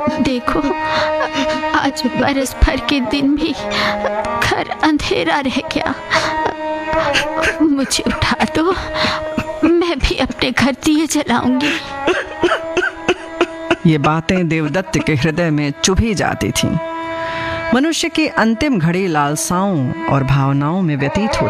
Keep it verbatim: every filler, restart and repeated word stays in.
देखो, आज बरस भर के दिन भी घर अंधेरा रह गया। मुझे उठा दो, मैं भी अपने घर दिए जलाऊंगी। ये बातें देवदत्त के हृदय में चुभी जाती थीं। मनुष्य की अंतिम घड़ी लालसाओं और भावनाओं में व्यतीत होती